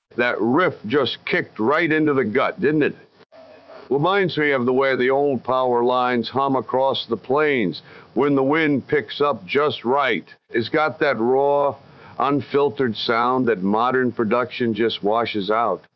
That riff just kicked right into the gut, didn't it? Reminds me of the way the old power lines hum across the plains when the wind picks up just right. It's got that raw, unfiltered sound that modern production just washes out.